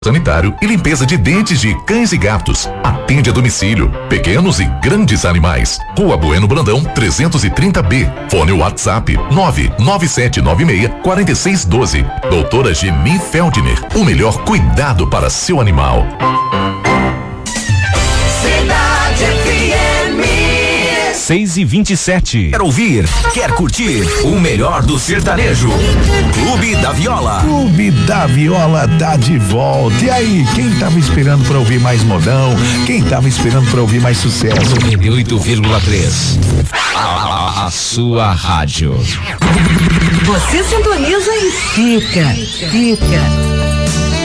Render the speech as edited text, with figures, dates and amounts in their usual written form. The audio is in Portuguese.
sanitário e limpeza de dentes de cães e gatos. Atende a domicílio, pequenos e grandes animais. Rua Bueno Brandão, 330B. Fone WhatsApp 99796-4612. Doutora Geni Feldner, o melhor cuidado para seu animal. Cidade FM 6h27. Quer ouvir? Quer curtir? O melhor do sertanejo. Clube da Viola. Clube da Viola tá de volta. E aí, quem tava esperando pra ouvir mais modão? Quem tava esperando pra ouvir mais sucesso? 98,3. A sua rádio. Você sintoniza e fica.